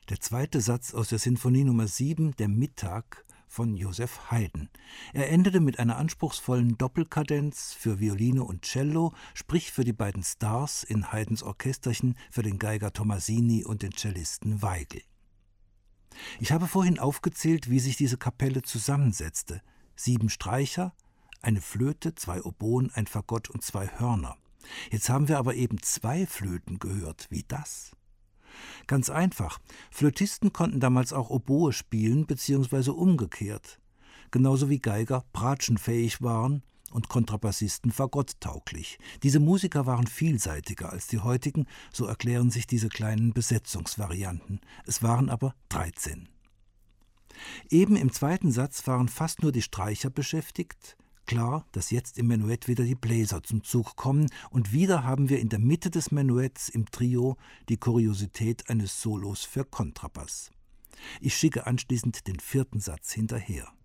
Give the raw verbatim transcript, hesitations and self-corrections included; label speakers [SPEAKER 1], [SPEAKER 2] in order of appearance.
[SPEAKER 1] Der zweite Satz aus der Sinfonie Nummer sieben, der Mittag, von Joseph Haydn. Er endete mit einer anspruchsvollen Doppelkadenz für Violine und Cello, sprich für die beiden Stars in Haydns Orchesterchen, für den Geiger Tomasini und den Cellisten Weigl. Ich habe vorhin aufgezählt, wie sich diese Kapelle zusammensetzte. Sieben Streicher, eine Flöte, zwei Oboen, ein Fagott und zwei Hörner. Jetzt haben wir aber eben zwei Flöten gehört. Wie das? Ganz einfach. Flötisten konnten damals auch Oboe spielen, beziehungsweise umgekehrt. Genauso wie Geiger bratschenfähig waren und Kontrabassisten fagotttauglich. Diese Musiker waren vielseitiger als die heutigen, so erklären sich diese kleinen Besetzungsvarianten. Es waren aber dreizehn. Eben im zweiten Satz waren fast nur die Streicher beschäftigt. Klar, dass jetzt im Menuett wieder die Bläser zum Zug kommen und wieder haben wir in der Mitte des Menuetts im Trio die Kuriosität eines Solos für Kontrabass. Ich schicke anschließend den vierten Satz hinterher.